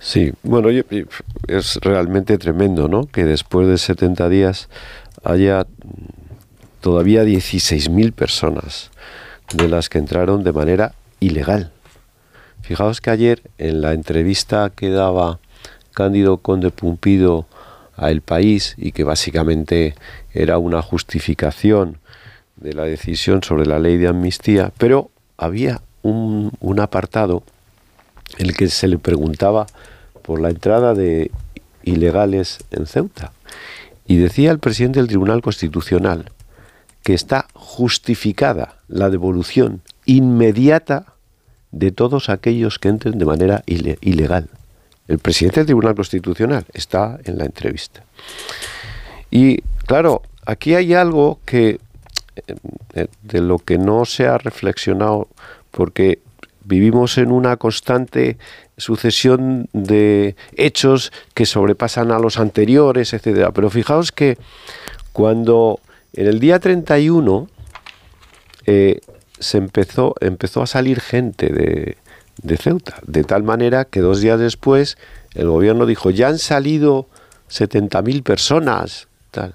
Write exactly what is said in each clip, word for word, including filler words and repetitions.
Sí, bueno, es realmente tremendo, ¿no? Que después de setenta días haya todavía dieciséis mil personas de las que entraron de manera ilegal. Fijaos que ayer, en la entrevista que daba Cándido Conde Pumpido a El País, y que básicamente era una justificación de la decisión sobre la ley de amnistía, pero había un, un apartado en el que se le preguntaba por la entrada de ilegales en Ceuta. Y decía el presidente del Tribunal Constitucional que está justificada la devolución inmediata de todos aquellos que entren de manera ile- ilegal. El presidente del Tribunal Constitucional está en la entrevista. Y claro, aquí hay algo que eh, de lo que no se ha reflexionado, porque vivimos en una constante sucesión de hechos que sobrepasan a los anteriores, etcétera. Pero fijaos que cuando en el día treinta y uno eh, se empezó, empezó a salir gente de, de Ceuta, de tal manera que dos días después el gobierno dijo, ya han salido setenta mil personas. Tal.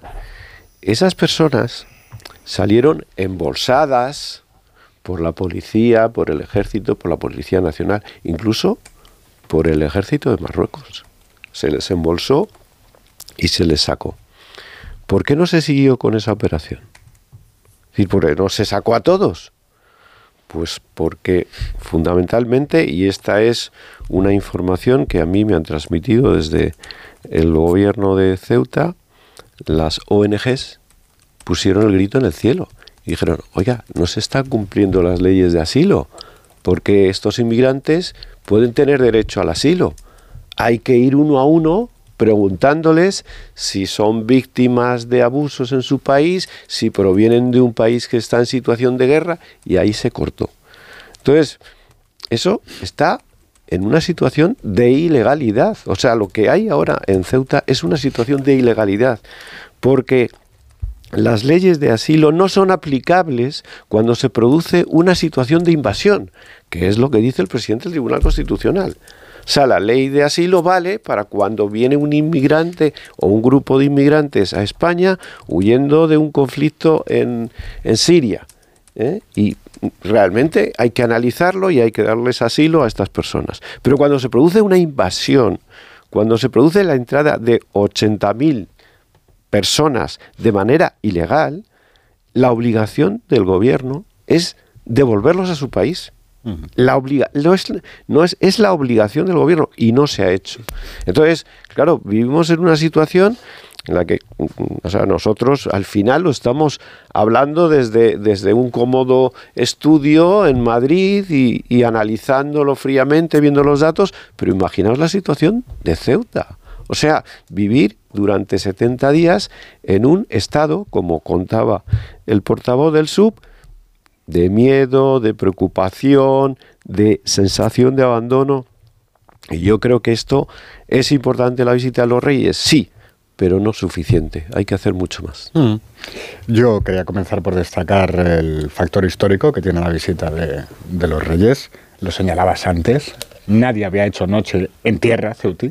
Esas personas salieron embolsadas por la policía, por el ejército, por la Policía Nacional, incluso por el ejército de Marruecos. Se les embolsó y se les sacó. ¿Por qué no se siguió con esa operación? Es decir, ¿por qué no se sacó a todos? Pues porque fundamentalmente, y esta es una información que a mí me han transmitido desde el gobierno de Ceuta, las O N Ges pusieron el grito en el cielo y dijeron, oiga, no se están cumpliendo las leyes de asilo, porque estos inmigrantes pueden tener derecho al asilo. Hay que ir uno a uno preguntándoles si son víctimas de abusos en su país, si provienen de un país que está en situación de guerra, y ahí se cortó. Entonces, eso está en una situación de ilegalidad. O sea, lo que hay ahora en Ceuta es una situación de ilegalidad, porque las leyes de asilo no son aplicables cuando se produce una situación de invasión, que es lo que dice el presidente del Tribunal Constitucional. O sea, la ley de asilo vale para cuando viene un inmigrante o un grupo de inmigrantes a España huyendo de un conflicto en, en Siria, ¿eh? Y realmente hay que analizarlo y hay que darles asilo a estas personas. Pero cuando se produce una invasión, cuando se produce la entrada de ochenta mil personas de manera ilegal, la obligación del gobierno es devolverlos a su país. La obliga no es, no es, es la obligación del gobierno y no se ha hecho. Entonces, claro, vivimos en una situación en la que, o sea, nosotros al final lo estamos hablando desde, desde un cómodo estudio en Madrid y, y analizándolo fríamente, viendo los datos, pero imaginaos la situación de Ceuta. O sea, vivir durante setenta días en un estado, como contaba el portavoz del S U B, de miedo, de preocupación, de sensación de abandono. Y yo creo que esto es importante, la visita a los Reyes, sí, pero no suficiente, hay que hacer mucho más. Mm. Yo quería comenzar por destacar el factor histórico que tiene la visita de, de los Reyes. Lo señalabas antes, nadie había hecho noche en tierra, Ceutí.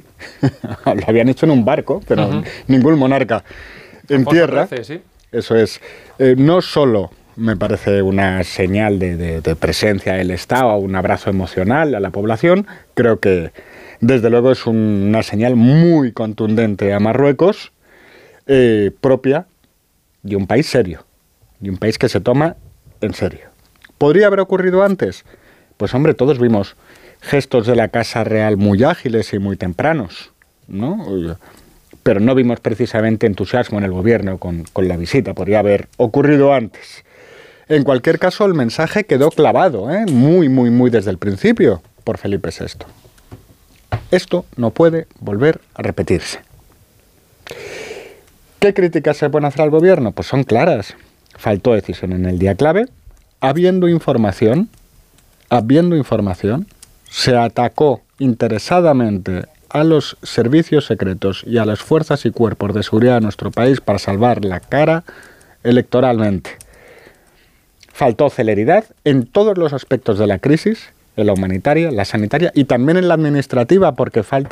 Lo habían hecho en un barco, pero uh-huh. ningún monarca en tierra. trece, ¿sí? Eso es. Eh, no solo me parece una señal de, de, de presencia del Estado, un abrazo emocional a la población, creo que desde luego es un, una señal muy contundente a Marruecos, eh, propia de un país serio, de un país que se toma en serio. ¿Podría haber ocurrido antes? Pues hombre, todos vimos gestos de la Casa Real muy ágiles y muy tempranos, ¿no? Pero no vimos precisamente entusiasmo en el gobierno con, con la visita, podría haber ocurrido antes. En cualquier caso, el mensaje quedó clavado, ¿eh? muy, muy, muy desde el principio, por Felipe sexto. Esto no puede volver a repetirse. ¿Qué críticas se pueden hacer al gobierno? Pues son claras. Faltó decisión en el día clave. Habiendo información, habiendo información, se atacó interesadamente a los servicios secretos y a las fuerzas y cuerpos de seguridad de nuestro país para salvar la cara electoralmente. Faltó celeridad en todos los aspectos de la crisis, en la humanitaria, la sanitaria y también en la administrativa, porque falta